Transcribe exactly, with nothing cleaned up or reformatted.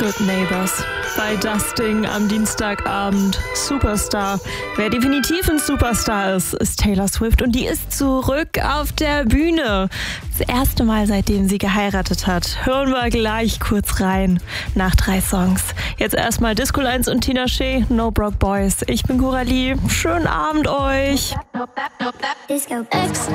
Good Neighbors. Bei Dusting am Dienstagabend. Superstar. Wer definitiv ein Superstar ist, ist Taylor Swift und die ist zurück auf der Bühne. Das erste Mal, seitdem sie geheiratet hat. Hören wir gleich kurz rein. Nach drei Songs. Jetzt erstmal Disco Lines und Tina Shea, No Broke Boys. Ich bin Coralie. Schönen Abend euch.